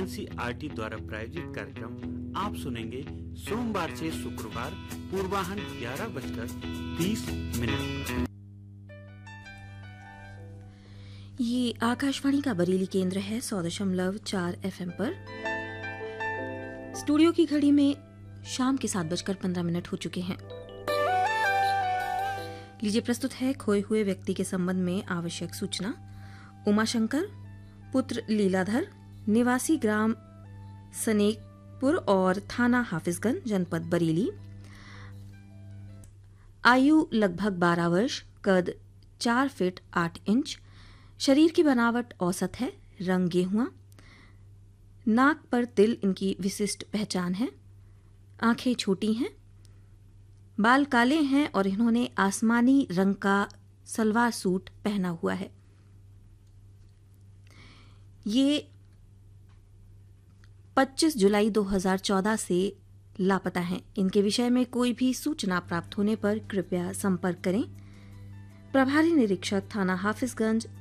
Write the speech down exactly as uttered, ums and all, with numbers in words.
NCERT द्वारा प्रायोजित कार्यक्रम आप सुनेंगे सोमवार से शुक्रवार पूर्वाह्न ग्यारह बजकर तीस मिनट। ये आकाशवाणी का बरेली केंद्र है सौ दशमलव चार एफएम पर। स्टूडियो की घड़ी में शाम के सात बजकर पंद्रह मिनट हो चुके हैं। लीजिए प्रस्तुत है खोए हुए व्यक्ति के संबंध में आवश्यक सूचना। उमाशंकर पुत्र लीलाधर निवासी ग्राम सनेकपुर और थाना हाफिजगंज जनपद बरेली, आयु लगभग बारह वर्ष, कद चार फीट आठ इंच, शरीर की बनावट औसत है, रंग गेहुआ, नाक पर तिल इनकी विशिष्ट पहचान है, आंखें छोटी हैं, बाल काले हैं और इन्होंने आसमानी रंग का सलवार सूट पहना हुआ है। ये पच्चीस जुलाई दो हज़ार चौदह से लापता हैं। इनके विषय में कोई भी सूचना प्राप्त होने पर कृपया संपर्क करें। प्रभारी निरीक्षक थाना हाफिजगंज